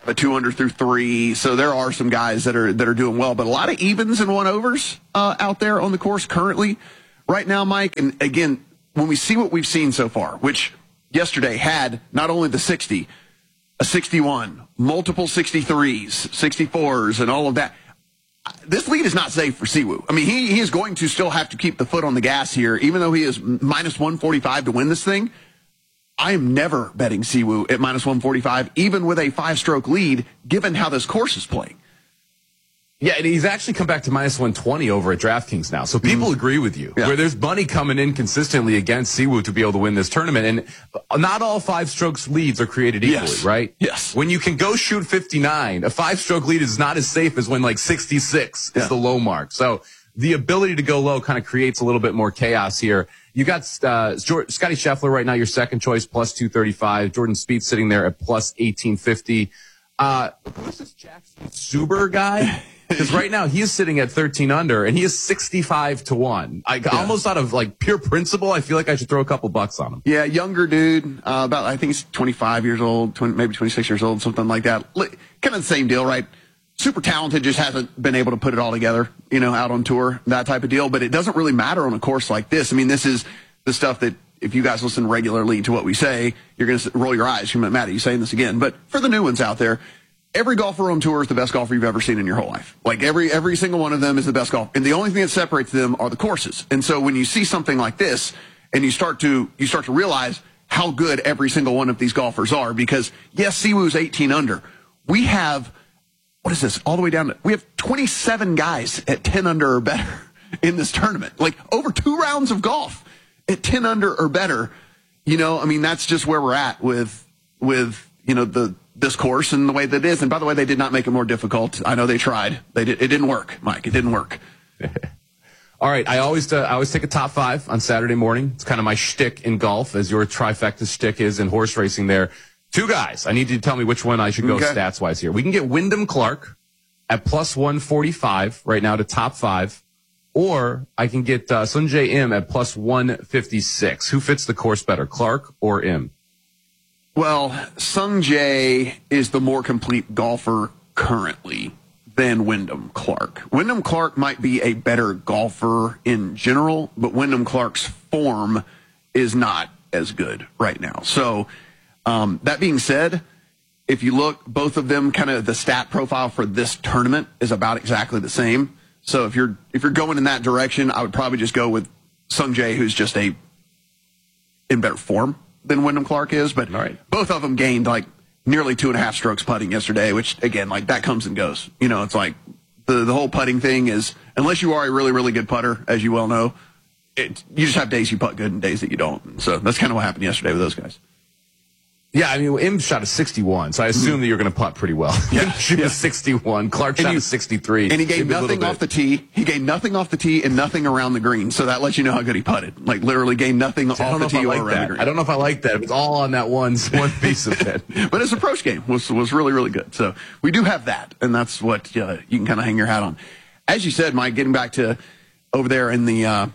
a 2 under through 3. So there are some guys that are doing well, but a lot of evens and 1-overs out there on the course currently right now, Mike. And again, when we see what we've seen so far, which yesterday had not only the 60, a 61, multiple 63s, 64s, and all of that. This lead is not safe for Siwoo. I mean, he is going to still have to keep the foot on the gas here, even though he is minus 145 to win this thing. I am never betting Siwoo at minus 145, even with a 5-stroke lead, given how this course is playing. Yeah, and he's actually come back to minus 120 over at DraftKings now. So people agree with you. Yeah. Where there's money coming in consistently against Siwoo to be able to win this tournament. And not all 5-strokes leads are created equally, right? Yes. When you can go shoot 59, a 5-stroke lead is not as safe as when like 66 is the low mark. So the ability to go low kind of creates a little bit more chaos here. You got Scotty Scheffler right now, your second choice, plus 235. Jordan Spieth sitting there at plus 1850. Who's this Jackson Suber guy? Because right now he is sitting at 13 under, and he is 65 to 1. Almost out of like pure principle, I feel like I should throw a couple bucks on him. Yeah, younger dude, about I think he's 25 years old, maybe 26 years old, something like that. Kind of the same deal, right? Super talented, just hasn't been able to put it all together, out on tour, that type of deal. But it doesn't really matter on a course like this. I mean, this is the stuff that if you guys listen regularly to what we say, you're going to roll your eyes. Matt, are you saying this again? But for the new ones out there, every golfer on tour is the best golfer you've ever seen in your whole life. Like every single one of them is the best golfer. And the only thing that separates them are the courses. And so when you see something like this and you start to realize how good every single one of these golfers are, because yes, Siwoo's 18 under. We have, what is this? All the way down to, we have 27 guys at 10 under or better in this tournament. Like over 2 rounds of golf at 10 under or better. I mean, that's just where we're at with this course and the way that it is. And by the way, they did not make it more difficult. I know they tried. It didn't work, Mike. It didn't work. All right. I always take a top 5 on Saturday morning. It's kind of my shtick in golf, as your trifecta shtick is in horse racing there. 2 guys. I need you to tell me which one I should go stats-wise here. We can get Wyndham Clark at plus 145 right now to top 5. Or I can get Sungjae Im at plus 156. Who fits the course better, Clark or Im? Well, Sungjae is the more complete golfer currently than Wyndham Clark. Wyndham Clark might be a better golfer in general, but Wyndham Clark's form is not as good right now. So that being said, if you look, both of them, kind of the stat profile for this tournament is about exactly the same. So if you're going in that direction, I would probably just go with Sungjae, who's just in better form than Wyndham Clark is, but both of them gained like nearly 2.5 strokes putting yesterday, which again, like that comes and goes. It's like the whole putting thing is, unless you are a really, really good putter, as you well know, you just have days you putt good and days that you don't. So that's kind of what happened yesterday with those guys. Yeah, I mean, Im shot a 61, so I assume that you're going to putt pretty well. Yeah, she was 61. Clark shot a 63. And he gained nothing off the tee. He gained nothing off the tee and nothing around the green. So that lets you know how good he putted. Like literally gained nothing off the tee or around the green. I don't know if I like that. It's all on that one piece of it. But his approach game was really, really good. So we do have that, and that's what you can kind of hang your hat on. As you said, Mike, getting back to over there in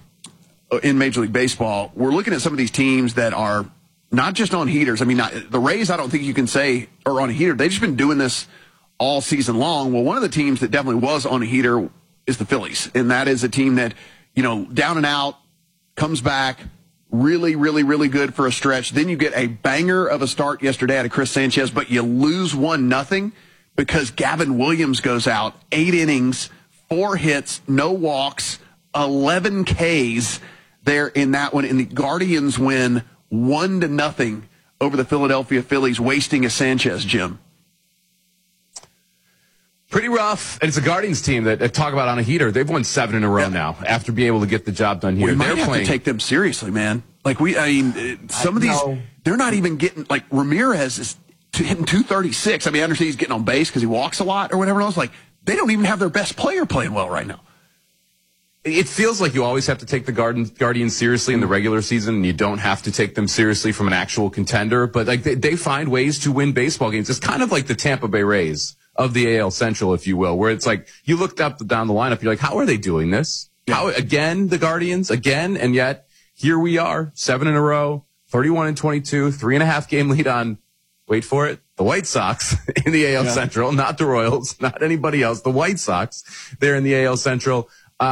Major League Baseball, we're looking at some of these teams that are not just on heaters. I mean, the Rays, I don't think you can say are on a heater. They've just been doing this all season long. Well, one of the teams that definitely was on a heater is the Phillies. And that is a team that, down and out, comes back, really, really, really good for a stretch. Then you get a banger of a start yesterday out of Chris Sanchez, but you lose 1-0 because Gavin Williams goes out, 8 innings, 4 hits, no walks, 11 Ks there in that one. And the Guardians win 1-0 over the Philadelphia Phillies, wasting a Sanchez, Jim. Pretty rough. And it's a Guardians team that talk about on a heater. They've won 7 in a row now after being able to get the job done here. We might have to take them seriously, man. Like some of these, they're not even getting, like Ramirez is hitting 236. I mean, I understand he's getting on base because he walks a lot or whatever else. Like, they don't even have their best player playing well right now. It feels like you always have to take the Guardians seriously in the regular season, and you don't have to take them seriously from an actual contender. But like they find ways to win baseball games. It's kind of like the Tampa Bay Rays of the AL Central, if you will, where it's like you looked up down the lineup, you're like, how are they doing this? How again the Guardians again, and yet here we are, 7 in a row, 31-22, 3.5 game lead on. Wait for it. The White Sox in the AL Central, not the Royals, not anybody else. The White Sox, they're in the AL Central.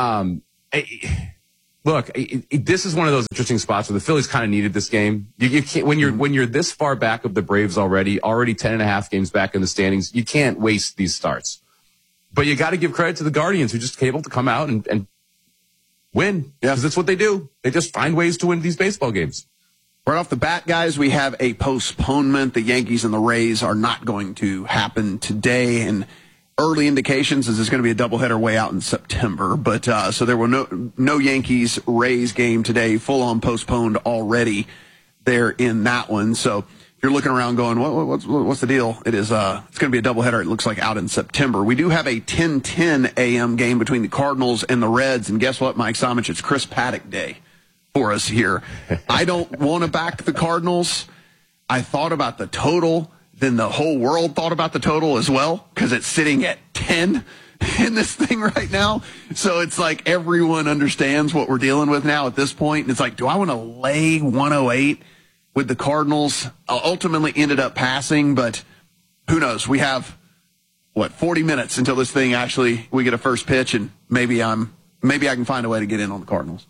Look, this is one of those interesting spots where the Phillies kind of needed this game. You can't, when you're this far back of the Braves already 10.5 games back in the standings, you can't waste these starts. But you got to give credit to the Guardians who just able to come out and win. Because that's what they do. They just find ways to win these baseball games. Right off the bat, guys, we have a postponement. The Yankees and the Rays are not going to happen today, and early indications is it's going to be a doubleheader way out in September. But so there were no Yankees-Rays game today, full-on postponed already there in that one. So if you're looking around going, what's the deal? It's going to be a doubleheader, it looks like, out in September. We do have a 10:10 a.m. game between the Cardinals and the Reds, and guess what, Mike Somich? It's Chris Paddock Day for us here. I don't want to back the Cardinals. I thought about the total. Then the whole world thought about the total as well because it's sitting at 10 in this thing right now. So it's like everyone understands what we're dealing with now at this point. And it's like, do I want to lay 108 with the Cardinals? Ultimately ended up passing, but who knows? We have, 40 minutes until this thing actually, we get a first pitch, and maybe I can find a way to get in on the Cardinals.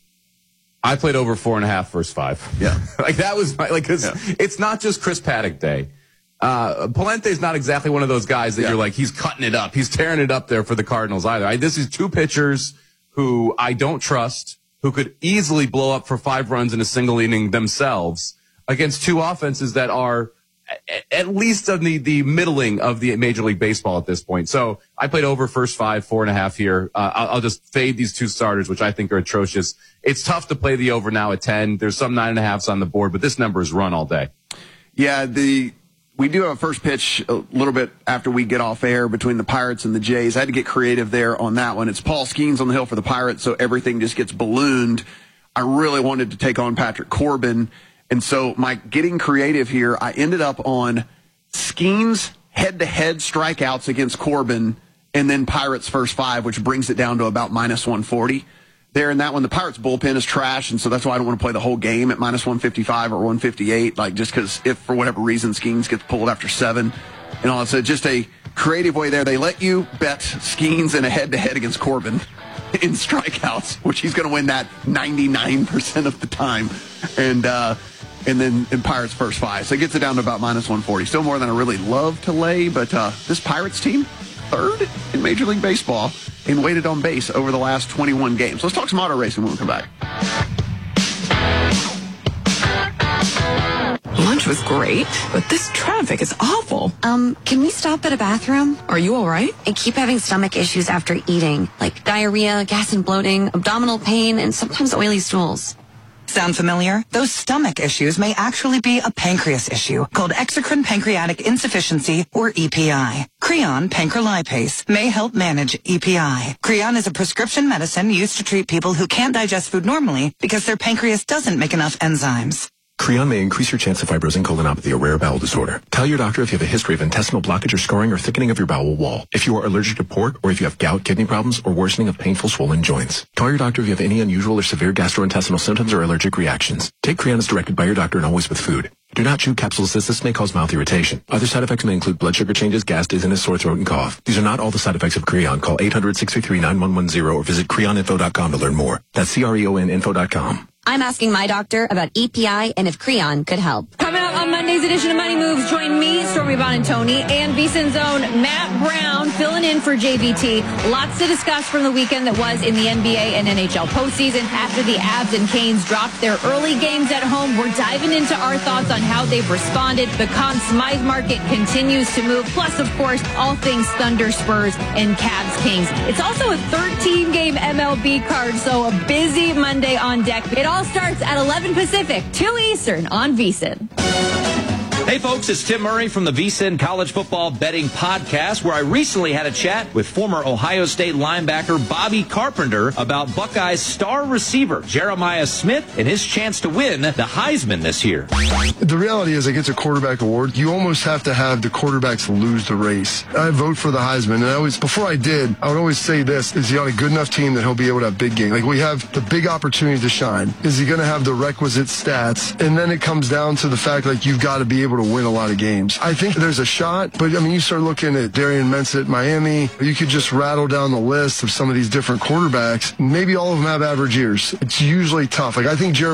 I played over 4.5 first 5. Yeah. That was cause it's not just Chris Paddock Day. Palente's not exactly one of those guys that you're like, he's cutting it up. He's tearing it up there for the Cardinals either. This is two pitchers who I don't trust, who could easily blow up for 5 runs in a single inning themselves against two offenses that are at least on the middling of the Major League Baseball at this point. So I played over first 5, 4.5 here. I'll just fade these two starters, which I think are atrocious. It's tough to play the over now at 10. There's some 9.5s on the board, but this number is run all day. Yeah, we do have a first pitch a little bit after we get off air between the Pirates and the Jays. I had to get creative there on that one. It's Paul Skeens on the hill for the Pirates, so everything just gets ballooned. I really wanted to take on Patrick Corbin. And so my getting creative here, I ended up on Skeens head-to-head strikeouts against Corbin and then Pirates first 5, which brings it down to about minus 140. There in that one, the Pirates bullpen is trash, and so that's why I don't want to play the whole game at minus 155 or 158, just because if for whatever reason Skeens gets pulled after 7 and all that. So just a creative way there. They let you bet Skeens in a head-to-head against Corbin in strikeouts, which he's going to win that 99% of the time. And then in Pirates first 5. So it gets it down to about minus 140. Still more than I really love to lay, but this Pirates team, 3rd in Major League Baseball and weighted on base over the last 21 games. Let's talk some auto racing when we come back. Lunch was great, but this traffic is awful. Can we stop at a bathroom? Are you all right? I keep having stomach issues after eating, like diarrhea, gas and bloating, abdominal pain, and sometimes oily stools. Sound familiar? Those stomach issues may actually be a pancreas issue called exocrine pancreatic insufficiency, or EPI. Creon pancrelipase may help manage EPI. Creon is a prescription medicine used to treat people who can't digest food normally because their pancreas doesn't make enough enzymes. Creon may increase your chance of fibrosing colonopathy, a rare bowel disorder. Tell your doctor if you have a history of intestinal blockage or scarring or thickening of your bowel wall, if you are allergic to pork, or if you have gout, kidney problems, or worsening of painful swollen joints. Call your doctor if you have any unusual or severe gastrointestinal symptoms or allergic reactions. Take Creon as directed by your doctor and always with food. Do not chew capsules as this may cause mouth irritation. Other side effects may include blood sugar changes, gas, dizziness, sore throat, and cough. These are not all the side effects of Creon. Call 800-633-9110 or visit creoninfo.com to learn more. That's CREONinfo.com. I'm asking my doctor about EPI and if Creon could help. Coming up on Monday's edition of Money Moves, join me, Stormy Bonantoni, and VSiN's own Matt Brown filling in for JVT. Lots to discuss from the weekend that was in the NBA and NHL postseason. After the Avs and Canes dropped their early games at home, we're diving into our thoughts on how they've responded. The Conn Smythe market continues to move. Plus, of course, all things Thunder, Spurs, and Cavs Kings. It's also a 13-game MLB card, so a busy Monday on deck. It all starts at 11 Pacific, 2 Eastern on VSiN. Hey folks, it's Tim Murray from the VSiN College Football Betting Podcast, where I recently had a chat with former Ohio State linebacker Bobby Carpenter about Buckeyes star receiver Jeremiah Smith and his chance to win the Heisman this year. The reality is, it's a quarterback award. You almost have to have the quarterbacks lose the race. I vote for the Heisman, and before I did, I would always say this: is he on a good enough team that he'll be able to have big games? Like, we have the big opportunity to shine. Is he going to have the requisite stats? And then it comes down to the fact, you've got to be able able to win a lot of games. I think there's a shot, but I mean, you start looking at Darian Mensah at Miami, you could just rattle down the list of some of these different quarterbacks. Maybe all of them have average years. It's usually tough. Like, I think Jeremy